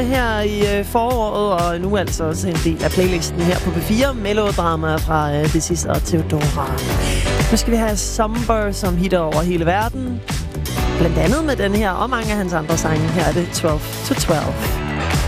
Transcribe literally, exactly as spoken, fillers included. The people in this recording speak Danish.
Her i øh, foråret, og nu altså også en del af playlisten her på P fire. Melodrama fra øh, The Sister og Theodora. Nu skal vi have Somber, som hitter over hele verden. Blandt andet med den her og mange af hans andre sange. Her er det tolv to tolv.